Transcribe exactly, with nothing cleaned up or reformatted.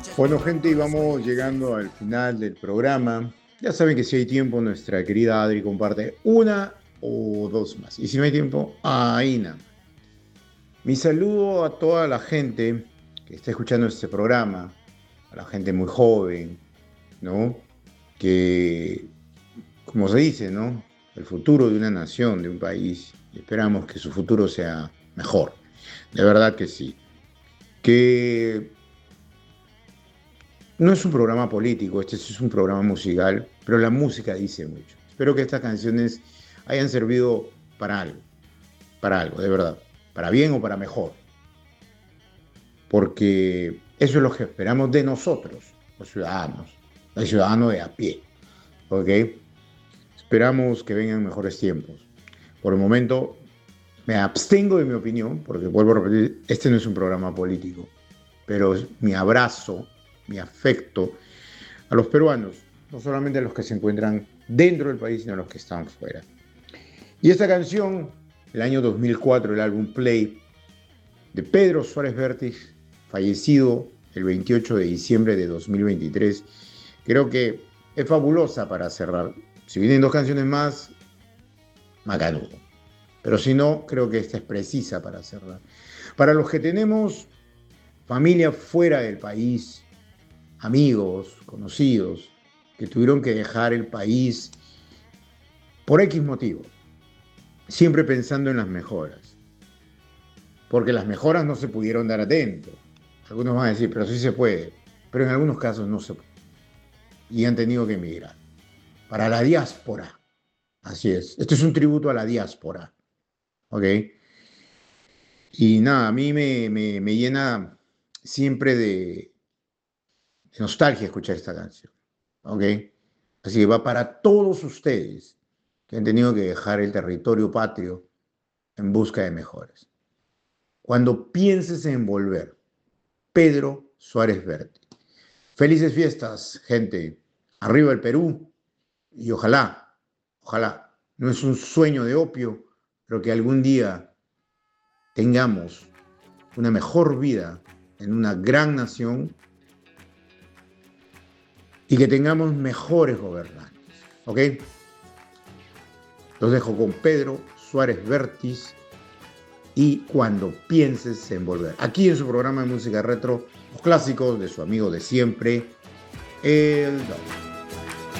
Bueno, gente, y vamos llegando al final del programa. Ya saben que si hay tiempo, nuestra querida Adri comparte una o dos más. Y si no hay tiempo, ahí nada más. Mi saludo a toda la gente que está escuchando este programa, a la gente muy joven, ¿no? Que, como se dice, ¿no? El futuro de una nación, de un país, y esperamos que su futuro sea mejor. De verdad que sí. Que no es un programa político, este sí es un programa musical, pero la música dice mucho. Espero que estas canciones hayan servido para algo, para algo, de verdad, para bien o para mejor, porque eso es lo que esperamos de nosotros, los ciudadanos, el ciudadano de a pie, ¿ok? Esperamos que vengan mejores tiempos. Por el momento me abstengo de mi opinión, porque vuelvo a repetir, este no es un programa político, pero es mi abrazo, mi afecto a los peruanos, no solamente a los que se encuentran dentro del país, sino a los que están fuera. Y esta canción, el año dos mil cuatro, el álbum Play, de Pedro Suárez Vértiz, fallecido el veintiocho de diciembre de dos mil veintitrés, creo que es fabulosa para cerrar. Si vienen dos canciones más, macanudo. Pero si no, creo que esta es precisa para cerrar. Para los que tenemos familia fuera del país, amigos, conocidos, que tuvieron que dejar el país por X motivo, siempre pensando en las mejoras, porque las mejoras no se pudieron dar adentro. Algunos van a decir, pero sí se puede, pero en algunos casos no se puede, y han tenido que emigrar. Para la diáspora, así es, esto es un tributo a la diáspora, ¿ok? Y nada, a mí me, me, me llena siempre de, de nostalgia escuchar esta canción, ¿ok? Así que va para todos ustedes que han tenido que dejar el territorio patrio en busca de mejoras. Cuando pienses en volver, Pedro Suárez Vértiz. Felices fiestas, gente. Arriba el Perú y ojalá, ojalá, no es un sueño de opio, pero que algún día tengamos una mejor vida en una gran nación y que tengamos mejores gobernantes. ¿Ok? Los dejo con Pedro Suárez Vértiz y Cuando pienses en volver. Aquí en su programa de música retro, los clásicos de su amigo de siempre, el Doble.